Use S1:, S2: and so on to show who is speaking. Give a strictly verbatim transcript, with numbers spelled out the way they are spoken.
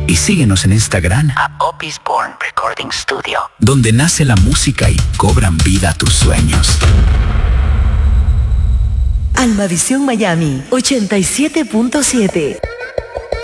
S1: Y síguenos en Instagram a Opis Born Recording Studio, donde nace la música y cobran vida tus sueños.
S2: Almavisión Miami ochenta y siete punto siete.